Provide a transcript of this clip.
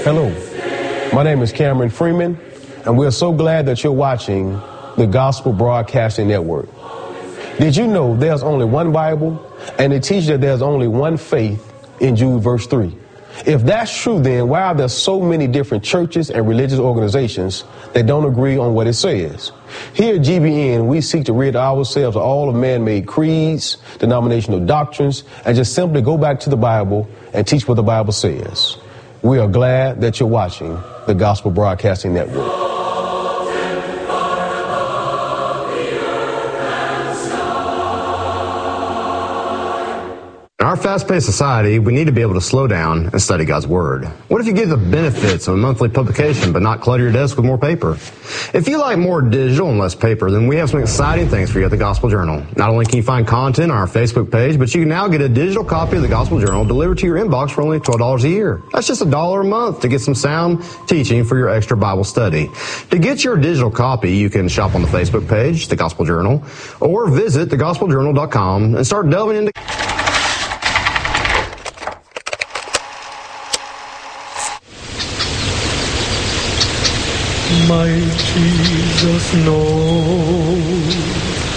Hello, my name is Cameron Freeman, and we're so glad that you're watching the Gospel Broadcasting Network. Did you know there's only one Bible, and it teaches that there's only one faith in Jude verse 3? If that's true, then why are there so many different churches and religious organizations that don't agree on what it says? Here at GBN, we seek to rid ourselves of all of man-made creeds, denominational doctrines, and just simply go back to the Bible and teach what the Bible says. We are glad that you're watching the Gospel Broadcasting Network. In our fast-paced society, we need to be able to slow down and study God's Word. What if you get the benefits of a monthly publication but not clutter your desk with more paper? If you like more digital and less paper, then we have some exciting things for you at the Gospel Journal. Not only can you find content on our Facebook page, but you can now get a digital copy of the Gospel Journal delivered to your inbox for only $12 a year. That's just $1 a month to get some sound teaching for your extra Bible study. To get your digital copy, you can shop on the Facebook page, The Gospel Journal, or visit thegospeljournal.com and start delving into... My Jesus knows